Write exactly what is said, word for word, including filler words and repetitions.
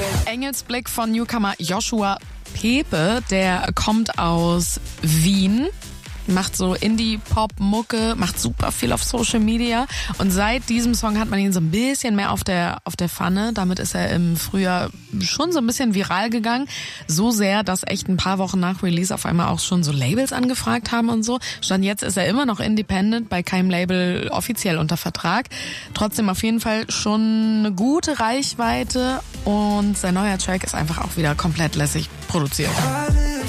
Engelsblick von Newcomer Joshua Pepe, der kommt aus Wien, macht so Indie-Pop-Mucke, macht super viel auf Social Media und seit diesem Song hat man ihn so ein bisschen mehr auf der auf der Pfanne. Damit ist er im Frühjahr schon so ein bisschen viral gegangen. So sehr, dass echt ein paar Wochen nach Release auf einmal auch schon so Labels angefragt haben und so. Stand jetzt ist er immer noch independent, bei keinem Label offiziell unter Vertrag. Trotzdem auf jeden Fall schon eine gute Reichweite und sein neuer Track ist einfach auch wieder komplett lässig produziert.